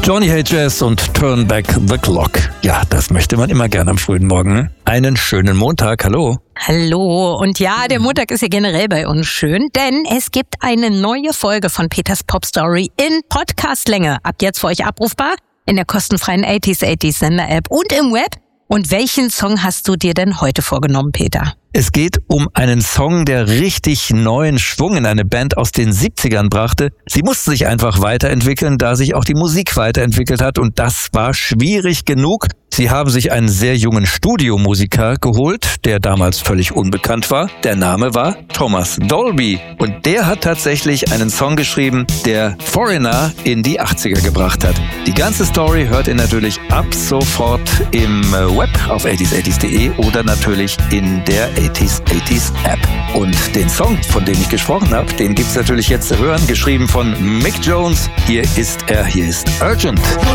Johnny Hates Jazz und Turn Back the Clock. Ja, das möchte man immer gerne am frühen Morgen. Ne? Einen schönen Montag, hallo. Hallo, und ja, der Montag ist ja generell bei uns schön, denn es gibt eine neue Folge von Peters Pop Story in Podcastlänge. Ab jetzt für euch abrufbar in der kostenfreien 80s Sender-App und im Web. Und welchen Song hast du dir denn heute vorgenommen, Peter? Es geht um einen Song, der richtig neuen Schwung in eine Band aus den 70ern brachte. Sie musste sich einfach weiterentwickeln, da sich auch die Musik weiterentwickelt hat, und das war schwierig genug. Sie haben sich einen sehr jungen Studiomusiker geholt, der damals völlig unbekannt war. Der Name war Thomas Dolby, und der hat tatsächlich einen Song geschrieben, der Foreigner in die 80er gebracht hat. Die ganze Story hört ihr natürlich ab sofort im Web auf 80s80s.de oder natürlich in der 80s App. Und den Song, von dem ich gesprochen habe, den gibt's natürlich jetzt zu hören, geschrieben von Mick Jones. Hier ist er, hier ist Urgent.